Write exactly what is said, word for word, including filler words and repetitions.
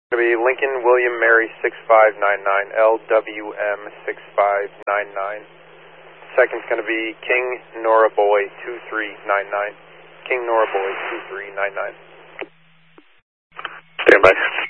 Going to be Lincoln William Mary six five nine nine, L W M six five nine nine. Second's going to be King Nora Boy two three nine nine. King Nora Boy two three nine nine. Stand by.